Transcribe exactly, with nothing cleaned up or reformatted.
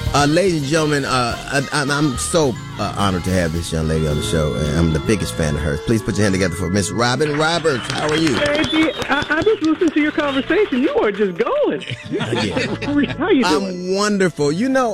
Uh, ladies and gentlemen, uh, I, I'm, I'm so uh, honored to have this young lady on the show. And I'm the biggest fan of hers. Please put your hand together for Miss Robin Roberts. How are you? Baby, I, I just listened to your conversation. You are just going. Yeah. How you doing? I'm wonderful. You know,